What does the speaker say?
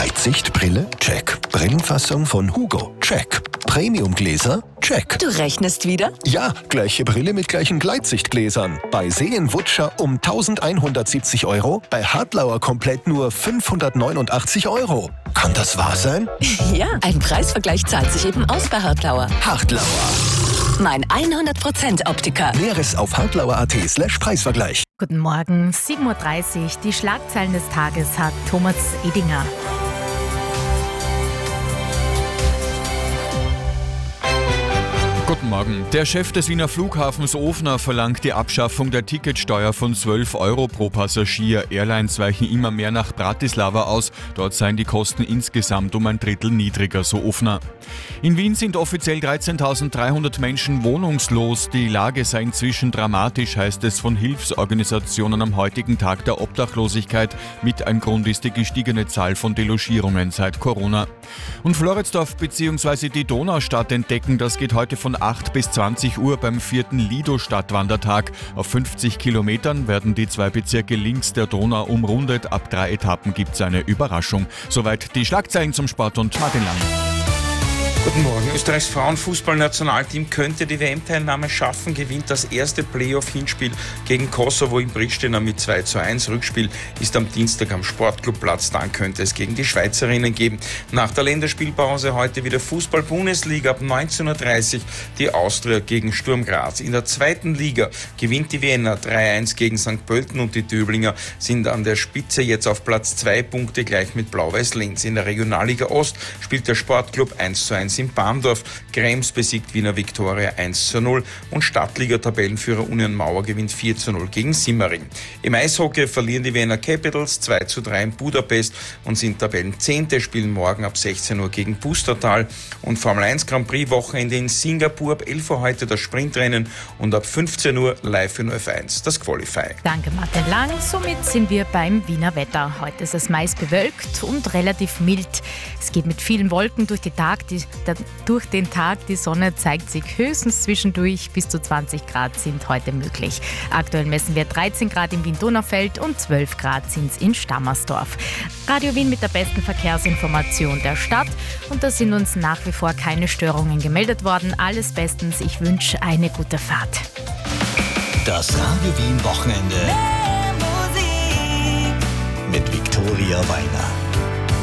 Weitsichtbrille? Check. Brillenfassung von Hugo? Check. Premiumgläser? Check. Du rechnest wieder? Ja, gleiche Brille mit gleichen Gleitsichtgläsern. Bei Seen-Wutscher um 1170 €, bei Hartlauer komplett nur 589 €. Kann das wahr sein? Ja, ein Preisvergleich zahlt sich eben aus bei Hartlauer. Hartlauer. Mein 100% Optiker. Näheres auf hartlauer.at/Preisvergleich. Guten Morgen, 7:30 Uhr. Die Schlagzeilen des Tages hat Thomas Edinger. Guten Morgen. Der Chef des Wiener Flughafens Ofner verlangt die Abschaffung der Ticketsteuer von 12 € pro Passagier. Airlines weichen immer mehr nach Bratislava aus. Dort seien die Kosten insgesamt um ein Drittel niedriger, so Ofner. In Wien sind offiziell 13.300 Menschen wohnungslos. Die Lage sei inzwischen dramatisch, heißt es von Hilfsorganisationen am heutigen Tag der Obdachlosigkeit. Mit ein Grund ist die gestiegene Zahl von Delogierungen seit Corona. Und Floridsdorf bzw. die Donaustadt entdecken, das geht heute von 8 bis 20 Uhr beim 4. Lido-Stadtwandertag. Auf 50 Kilometern werden die 2 Bezirke links der Donau umrundet. Ab 3 Etappen gibt es eine Überraschung. Soweit die Schlagzeilen zum Sport und Martin Lang. Guten Morgen. Österreichs Frauenfußballnationalteam könnte die WM-Teilnahme schaffen, gewinnt das erste Playoff-Hinspiel gegen Kosovo in Pristina mit 2:1. Rückspiel ist am Dienstag am Sportclubplatz, dann könnte es gegen die Schweizerinnen geben. Nach der Länderspielpause heute wieder Fußball-Bundesliga ab 19:30 Uhr, die Austria gegen Sturm Graz. In der zweiten Liga gewinnt die Vienna 3:1 gegen St. Pölten und die Döblinger sind an der Spitze jetzt auf Platz 2 Punkte gleich mit Blau-Weiß Linz. In der Regionalliga Ost spielt der Sportclub 1:1 in Barndorf. Krems besiegt Wiener Viktoria 1:0 und Stadtliga-Tabellenführer Union Mauer gewinnt 4:0 gegen Simmering. Im Eishockey verlieren die Vienna Capitals 2:3 in Budapest und sind Tabellenzehnte, spielen morgen ab 16 Uhr gegen Pustertal. Und Formel 1 Grand Prix Wochenende in Singapur, ab 11 Uhr heute das Sprintrennen und ab 15 Uhr live in F1 das Qualifying. Danke, Martin Lang. Somit sind wir beim Wiener Wetter. Heute ist es meist bewölkt und relativ mild. Es geht mit vielen Wolken durch den Tag. Die Sonne zeigt sich höchstens zwischendurch. Bis zu 20 Grad sind heute möglich. Aktuell messen wir 13 Grad im Wien-Donaufeld und 12 Grad sind es in Stammersdorf. Radio Wien mit der besten Verkehrsinformation der Stadt. Und da sind uns nach wie vor keine Störungen gemeldet worden. Alles bestens. Ich wünsche eine gute Fahrt. Das Radio Wien Wochenende mit Viktoria Weiner.